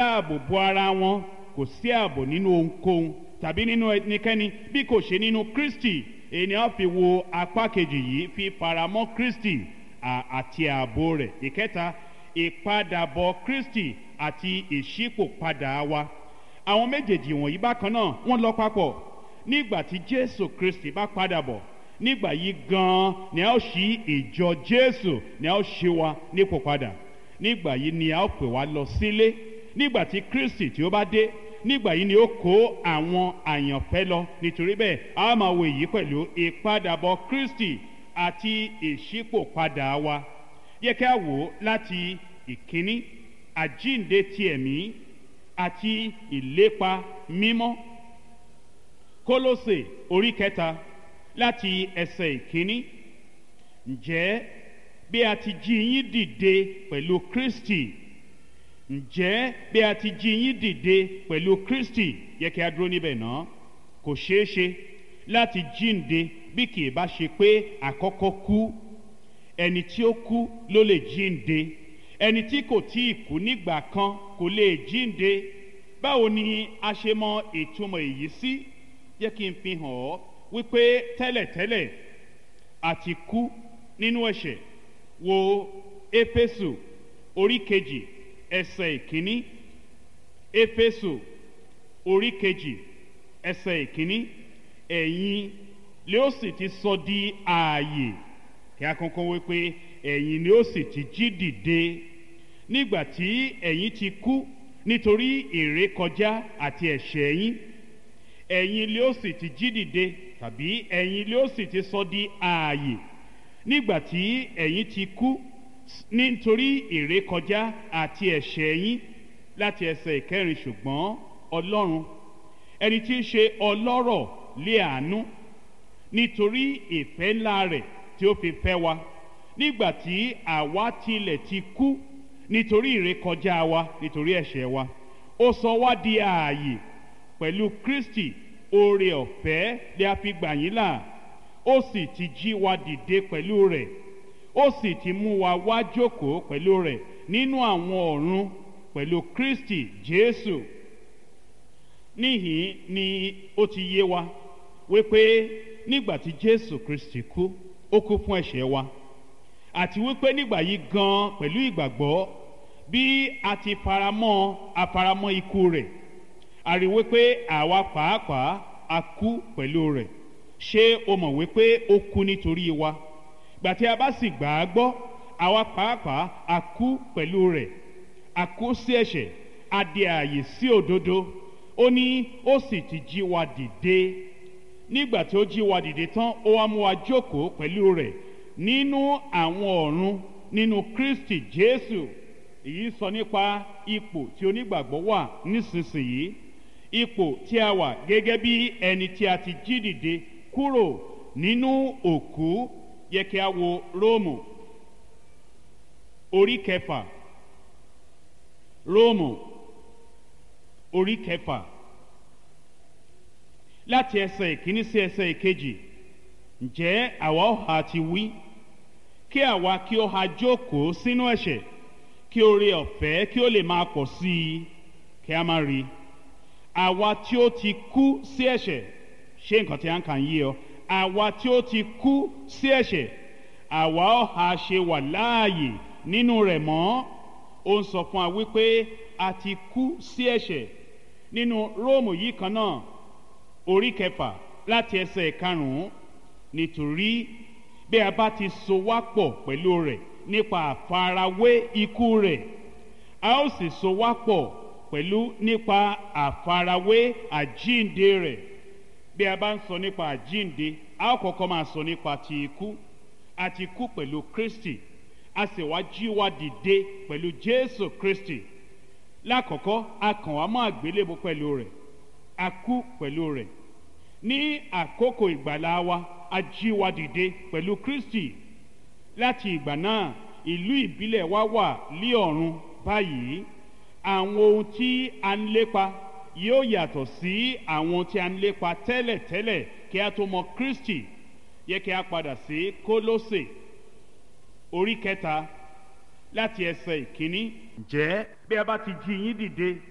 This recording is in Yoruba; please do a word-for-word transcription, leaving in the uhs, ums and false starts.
dáàbò bo ara wọn, kò sí ààbò nínú ohunkóhun tàbí nínú ẹnikẹ́ni bí kò ṣe nínú Kristi. Ènìyàn fi wo apá kejì yìí, fi faramọ́ Kristi àti ààbò rẹ̀. Ìkẹta, ìpadàbọ̀ Kristi àti ìṣípòpadà wa. Àwọn méjèèjì wọ̀nyí bákan náà wọ́n lọ papọ̀. Nígbà tí Jésù Kristi bá padà bọ̀, nígbà yìí gan-an ni a ó ṣí ìjọ Jésù, ni a ó ṣí wa nípò padà. Nígbà yìí ni a ó pè wá lọ sílé. Nígbà tí Kristi tí ó bá dé, nígbà yìí ni ó kó àwọn àyànfẹ́ lọ. Nítorí bẹ́ẹ̀ a máa wo èyí pẹ̀lú ìpadàbọ̀ Kristi àti ìṣípòpadà wa. Yẹ kí a wò láti ìkíní, àjíǹde ti ẹ̀mí àti ìlépa mímọ́. Kólósè orí kẹta láti ẹsẹ̀ ìkíní. Ǹjẹ́ bí a ti jí yín dìde pẹ̀lú Kristi, ǹjẹ́ bí a ti jí yín dìde pẹ̀lú Kristi, yẹ kí a dúró níbẹ̀ náà. Kò ṣeé ṣe láti jíǹde bí kì í bá ṣe pé àkọ́kọ́ kú. Ẹni tí ó kú ló lè jíǹde. Ẹni tí kò tí ì kú nígbà kan kò lè jíǹde. Báwo ni a ṣe mọ ìtumọ̀ èyí sí? Jẹ́ kí n fi hàn ọ́ wípé tẹ́lẹ̀tẹ́lẹ̀ a ti kú nínú ẹ̀ṣẹ̀. Wo Éfésù orí kejì ẹsẹ̀ ìkíní. Éfésù orí kejì ẹsẹ̀ ìkíní. Ẹ̀yin lé ó sì ti sọ di ààyè. Kí a kankan wípé ẹ̀yin ni ó sì ti jí dìde. Nígbà tí ẹ̀yin ti kú nítorí ìrékọjá àti ẹ̀ṣẹ̀ yín, ẹ̀yin lé ó sì ti jí dìde, tàbí ẹ̀yin lé ó sì ti sọ di ààyè. Nígbà tí ẹ̀yin ti kú nítorí ìrékọjá àti ẹ̀ṣẹ̀ yín. Láti ẹsẹ̀ ìkẹrin, ṣùgbọ́n Ọlọ́run ẹni tí í ṣe ọlọ́rọ̀ lé àánú, nítorí ìfẹ́ ńlá rẹ̀ tí ó fi fẹ́ wa, nígbà tí àwa tilẹ̀ ti kú nítorí ìrékọjá wa, nítorí ẹ̀ṣẹ̀ wa, ó sọ wá di ààyè pẹ̀lú Kristi. Oore ọ̀fẹ́ lè a fi gbà yín là. Ó sì ti jí wa dìde pẹ̀lú rẹ̀. Ó sì ti mú wa wá jókòó pẹ̀lú rẹ̀ nínú àwọn ọ̀run pẹ̀lú Kristi Jésù. Níhìn ni ó ti yé wa wípé nígbà tí Jésù Kristi kú, ó kú fún ẹ̀ṣẹ̀ wa. Àti wípé nígbà yìí gan pẹ̀lú ìgbàgbọ́, bí a ti faramọ́ afaramọ́ ikú rẹ̀, a rí wípé àwa pàápàá a kú pẹ̀lú rẹ̀. Ṣé o mọ̀ wípé ó kú nítorí wa? Gbà tí a bá sì gbà á gbọ́, àwa pàápàá a kú pẹ̀lú rẹ̀. A kú sí ẹ̀ṣẹ̀, a di ààyè sí òdodo. Ó ní ó sì ti jí wa dìde. Nígbà tí ó jí wa dìde tán, ó wá mú wa jókòó pẹ̀lú rẹ̀ nínú àwọn ọ̀run nínú Kristi Jésù. Èyí sọ nípa ipò tí onígbàgbọ́ wà nísinsìnyí. Ipò tí a wà gẹ́gẹ́ bí ẹni tí a ti jí dìde kúrò nínú òkú. Yẹ kí a wo Róòmù orí kẹfà. Róòmù orí kẹfà láti ẹsẹ̀ ìkíní sí ẹsẹ̀ ìkejì. Ǹjẹ́ àwa ó ha ti wí? Kí àwa kí ó ha jókòó sínú ẹ̀ṣẹ̀, kí oore ọ̀fẹ́ kí ó lè máa pọ̀ sí i. Kí a má rí àwa tí ó ti kú sí ẹ̀ṣẹ̀. Ṣé nǹkan tí a ń kà ń yé ọ? Àwa tí ó ti kú sí ẹ̀ṣẹ̀, àwa ó ha ṣe wà láàyè nínú rẹ̀ mọ́? Ó ń sọ fún wa wípé a ti kú sí ẹ̀ṣẹ̀. Nínú Róòmù yìí kan náà orí kẹfà láti ẹsẹ̀ ìkarùn-ún. Nítorí bí a bá ti so wá pọ̀ pẹ̀lú rẹ̀ nípa àfarawé ikú rẹ̀, a ó sì so wá pọ̀ pẹ̀lú nípa àfarawé àjíǹde rẹ̀. Bí a bá ń sọ nípa àjíǹde, a ó kọ́kọ́ máa sọ nípa ti ikú. A ti kú pẹ̀lú Kristi, a sì wá jí wa dìde pẹ̀lú Jésù Kristi. Lákọ̀ọ́kọ́ a kàn wá mọ́ àgbélébùú pẹ̀lú rẹ̀, a kú pẹ̀lú rẹ̀. Ní àkókò ìgbàlà wa, a jí wa dìde pẹ̀lú Kristi. Láti ìgbà náà, ìlú ìbílẹ̀ wa wà lí ọ̀run báyìí. Àwọn ohun tí a ń lépa yóò yàtọ̀ sí àwọn tí a ń lépa tẹ́lẹ̀tẹ́lẹ̀ kí a tó mọ Kristi. Yẹ kí a padà sí Kólósè orí kẹta láti ẹsẹ̀ ìkíní. Ǹjẹ́ bí a bá ti jí yín dìde